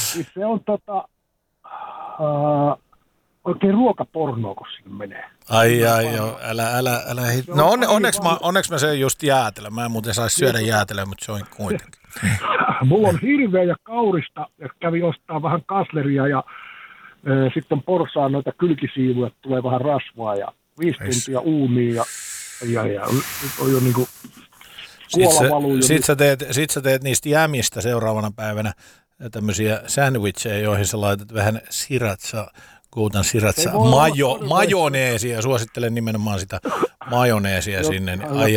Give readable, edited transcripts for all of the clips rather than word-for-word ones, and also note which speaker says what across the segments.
Speaker 1: Se on oikein ruokapornoa, kun sinne menee.
Speaker 2: Ai, joo, älä. No onneksi mä sen just jäätelön. Mä en muuten saisi syödä jäätelöä, mutta se on kuitenkin.
Speaker 1: Mulla on hirveä ja kaurista, ja kävi ostaa vähän kasleria, ja sitten porsaan noita kylkisiivuja, että tulee vähän rasvaa, ja 5 tuntia uunia, ja nyt on jo niinku kuola valuu.
Speaker 2: Sit sä teet niistä jämistä seuraavana päivänä tämmöisiä sandwicheja, joihin sä laitat vähän goutan siratsa, majoneesia, suosittelen nimenomaan sitä majoneesia sinne.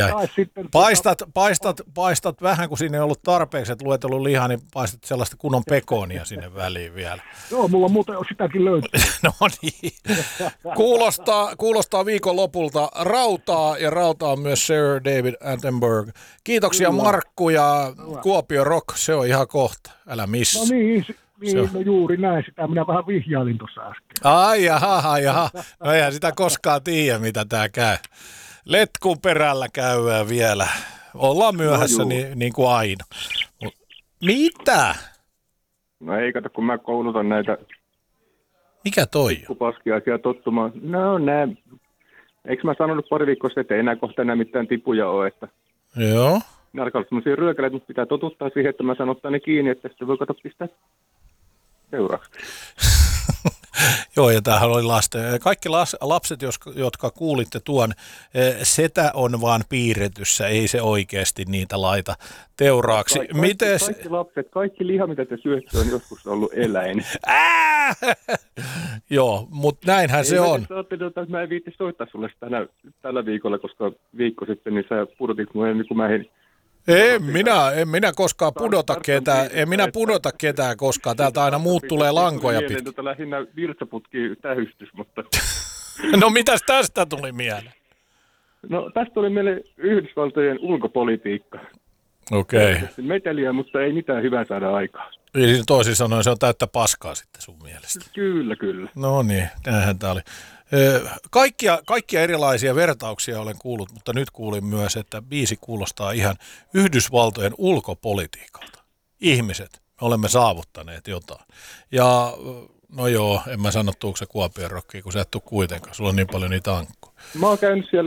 Speaker 2: Paistat vähän, kun siinä ei ollut tarpeeksi, että luetellut lihaa, niin paistat sellaista kunnon pekonia sinne väliin vielä.
Speaker 1: Joo, mulla muuten sitäkin löytyy.
Speaker 2: No niin. Kuulostaa viikonlopulta rautaa, ja rautaa on myös Sir David Attenborough. Kiitoksia Markku, ja Kuopio Rock, se on ihan kohta. Älä missä.
Speaker 1: No niin, no juuri näin, sitä minä vähän vihjailin tuossa äsken.
Speaker 2: Ai jaha. No eihän sitä koskaan tiedä, mitä tää käy. Letkun perällä käydään vielä. Ollaan myöhässä niin kuin aina. Mitä?
Speaker 3: No ei kato, kun mä koulutan näitä...
Speaker 2: Mikä toi on?
Speaker 3: Paskiaisia tottumaan. No näin. Eikö mä sanonut pari viikkoa sitten, että ei enää kohta enää mitään tipuja ole, että...
Speaker 2: Joo.
Speaker 3: Ne alkaa olla sellaisia ryökäleitä, mutta pitää totuttaa siihen, että mä sanon ne kiinni, että sitten voi kato pistää seuraavaksi.
Speaker 2: Joo, ja tämähän oli lasten. Kaikki lapset, jotka kuulitte tuon, setä on vaan piirretyssä, ei se oikeasti niitä laita teuraaksi.
Speaker 3: Kaikki lapset, kaikki liha, mitä te syötte, on joskus ollut eläin.
Speaker 2: Joo, mutta näinhän se on.
Speaker 3: Mä en viitti soittaa sulle tällä viikolla, koska viikko sitten niin sä pudotit mun ennen kuin mä
Speaker 2: En minä koskaan pudota ketään. En minä pudota ketään koskaan. Täältä aina muut tulee lankoja pitkin.
Speaker 3: Lähinnä virtsaputki tähystys, mutta...
Speaker 2: No mitäs tästä tuli mieleen?
Speaker 3: No tästä tuli meille Yhdysvaltojen ulkopolitiikka.
Speaker 2: Okei.
Speaker 3: Meteliä, mutta ei mitään hyvää saada aikaan.
Speaker 2: Eli toisin sanoen se on täyttä paskaa sitten sun mielestä.
Speaker 3: Kyllä.
Speaker 2: No niin, näinhän tää oli. Kaikkia erilaisia vertauksia olen kuullut, mutta nyt kuulin myös, että biisi kuulostaa ihan Yhdysvaltojen ulkopolitiikalta. Ihmiset, me olemme saavuttaneet jotain. Ja no joo, en mä sano, tuuko se Kuopion Rockia, kun sä et tuu kuitenkaan. Sulla on niin paljon niitä ankkoja.
Speaker 3: Mä oon käynyt siellä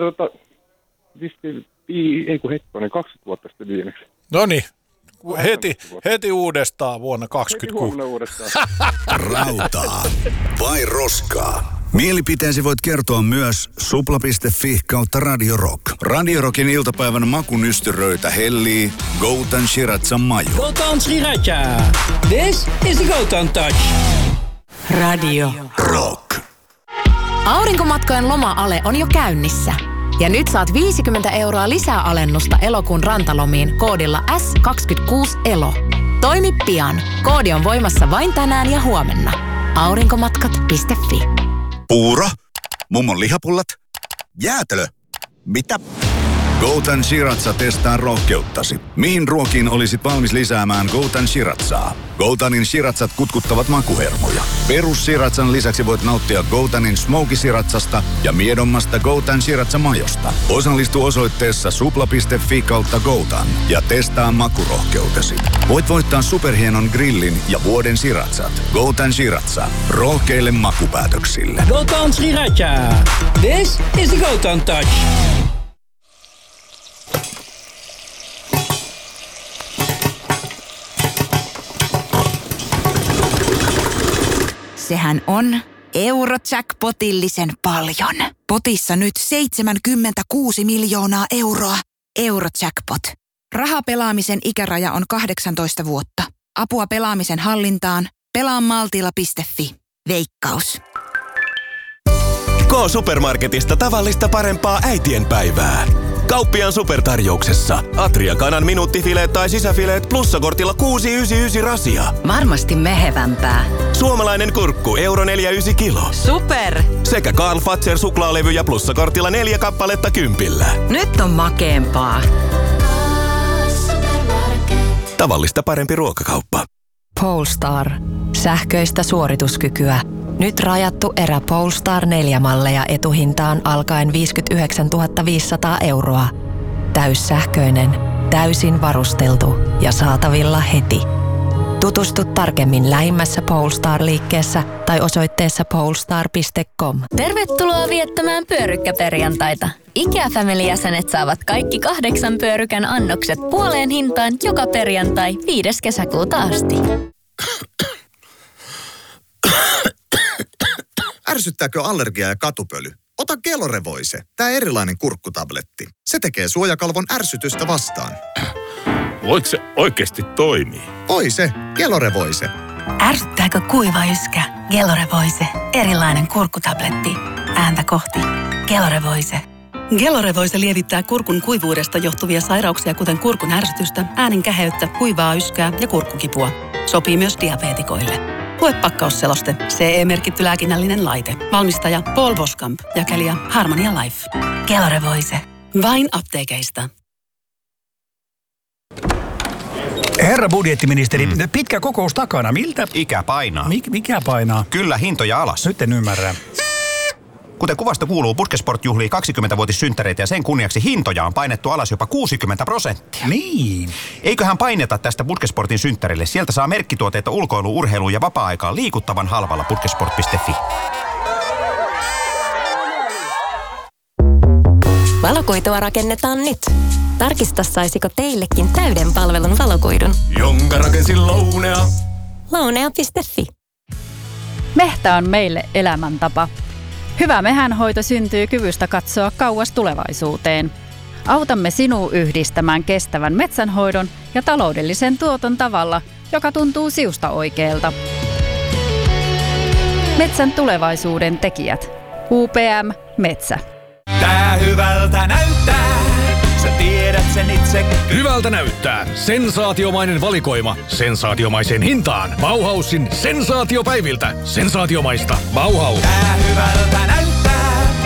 Speaker 3: 20 vuotta sitten viimeksi.
Speaker 2: No niin. Heti uudestaan vuonna 2026.
Speaker 4: Rautaa vai roskaa? Mielipiteesi voit kertoa myös supla.fi/Radio Rock. Radio Rockin iltapäivän makunystyröitä hellii Goutan Shirazza Mayo.
Speaker 5: Goutan Shirazza. This is the Goutan Touch.
Speaker 4: Radio Rock.
Speaker 6: Aurinkomatkojen loma-ale on jo käynnissä. Ja nyt saat 50 € lisää alennusta elokuun rantalomiin koodilla S26ELO. Toimi pian. Koodi on voimassa vain tänään ja huomenna. Aurinkomatkat.fi.
Speaker 4: Puuro? Mummon lihapullat? Jäätelö? Mitä? Goutan Shirazza testaa rohkeuttasi. Mihin ruokiin olisit valmis lisäämään Goutan Shirazzaa? Goutanin Shirazzat kutkuttavat makuhermoja. Perus Shirazzan lisäksi voit nauttia Goutanin Smoky Shirazzasta ja miedommasta Goutan Shirazza Majosta. Osallistu osoitteessa supla.fi/Goutan ja testaa makurohkeutesi. Voit voittaa superhienon grillin ja vuoden Shirazzat. Goutan Shirazza. Rohkeille makupäätöksille.
Speaker 5: Goutan Shirazza. This is the Goutan Touch.
Speaker 7: Sehän on Eurojackpotillisen paljon. Potissa nyt 76 miljoonaa euroa. Eurojackpot. Rahapelaamisen ikäraja on 18 vuotta. Apua pelaamisen hallintaan. Pelaamaltilla.fi. Veikkaus.
Speaker 8: K-Supermarketista tavallista parempaa äitienpäivää. Kauppiaan supertarjouksessa. Atria kanan minuuttifileet tai sisäfileet plussakortilla 6,99 rasia.
Speaker 9: Varmasti mehevämpää.
Speaker 8: Suomalainen kurkku €4,9 kilo.
Speaker 9: Super!
Speaker 8: Sekä Karl Fazer suklaalevyjä plussakortilla 4 kappaletta 10.
Speaker 9: Nyt on makeempaa.
Speaker 8: Tavallista parempi ruokakauppa.
Speaker 9: Polestar. Sähköistä suorituskykyä. Nyt rajattu erä Polestar 4-malleja etuhintaan alkaen 59 500 €. Täyssähköinen, täysin varusteltu ja saatavilla heti. Tutustu tarkemmin lähimmässä Polestar-liikkeessä tai osoitteessa polestar.com.
Speaker 10: Tervetuloa viettämään pyörykkäperjantaita. IKEA-family-jäsenet saavat kaikki 8 pyörykän annokset puoleen hintaan joka perjantai 5. kesäkuuta asti.
Speaker 11: Ärsyttääkö allergia ja katupöly? Ota Gelorevoise, tämä erilainen kurkkutabletti. Se tekee suojakalvon ärsytystä vastaan.
Speaker 12: Voiko se oikeasti toimii?
Speaker 11: Voi se, Gelorevoise.
Speaker 13: Ärsyttääkö kuiva yskä? Gelorevoise, erilainen kurkkutabletti. Ääntä kohti. Gelorevoise.
Speaker 14: Gelorevoise lievittää kurkun kuivuudesta johtuvia sairauksia, kuten kurkun ärsytystä, äänen käheyttä, kuivaa yskää ja kurkkukipua. Sopii myös diabeetikoille. Lue pakkausseloste. CE-merkitty lääkinnällinen laite. Valmistaja Paul Boskamp. Jakelija Harmonia Life. Gelorevoise. Vain apteekeista.
Speaker 15: Herra budjettiministeri, pitkä kokous takana. Miltä?
Speaker 16: Ikä painaa.
Speaker 15: Mikä painaa?
Speaker 16: Kyllä, hintoja alas.
Speaker 15: Nyt en ymmärrä.
Speaker 16: Kuten kuvasta kuuluu, Puskesport juhlii 20-vuotissynttäreitä ja sen kunniaksi hintoja on painettu alas jopa 60%.
Speaker 15: Niin.
Speaker 16: Eiköhän paineta tästä Puskesportin synttärille. Sieltä saa merkkituotteita ulkoilu, urheilu ja vapaa-aikaan liikuttavan halvalla puskesport.fi.
Speaker 10: Valokuitua rakennetaan nyt. Tarkista, saisiko teillekin täyden palvelun valokuidun.
Speaker 8: Jonka rakensin Lounea.
Speaker 10: Lounea.fi.
Speaker 17: Mehtä on meille elämäntapa. Hyvä mehänhoito syntyy kyvystä katsoa kauas tulevaisuuteen. Autamme sinua yhdistämään kestävän metsänhoidon ja taloudellisen tuoton tavalla, joka tuntuu siusta oikealta. Metsän tulevaisuuden tekijät. UPM Metsä.
Speaker 18: Tää hyvältä näyttää, sä tiedät sen itse.
Speaker 19: Hyvältä näyttää. Sensaatiomainen valikoima. Sensaatiomaiseen hintaan. Bauhausin sensaatiopäiviltä. Sensaatiomaista. Bauhaus.
Speaker 18: Tää hyvältä näyttää.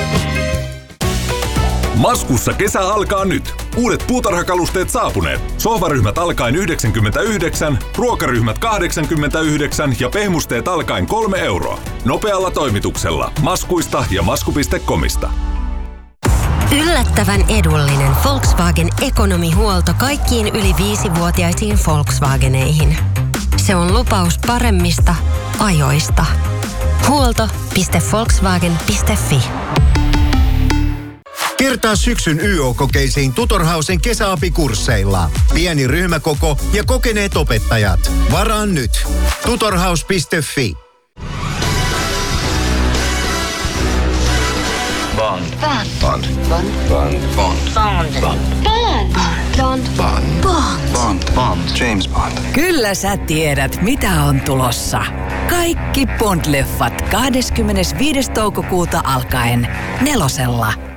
Speaker 20: Maskussa kesä alkaa nyt. Uudet puutarhakalusteet saapuneet. Sohvaryhmät alkaen 99, ruokaryhmät 89 ja pehmusteet alkaen 3 euroa. Nopealla toimituksella. Maskuista ja masku.comista.
Speaker 21: Yllättävän edullinen Volkswagen ekonomihuolto kaikkiin yli 5-vuotiaisiin Volkswageneihin. Se on lupaus paremmista ajoista. Huolto.volkswagen.fi.
Speaker 22: Kertaa syksyn YO-kokeisiin Tutorhausen kesäapikursseilla. Pieni ryhmäkoko ja kokeneet opettajat. Varaa nyt. Tutorhaus.fi.
Speaker 23: Bond. Bond. Bond. Bond. Bond. Bond. Bond. Bond. Bond. Bond. James Bond.
Speaker 24: Kyllä sä tiedät, mitä on tulossa. Kaikki Bond-leffat 25. toukokuuta alkaen 4:lla.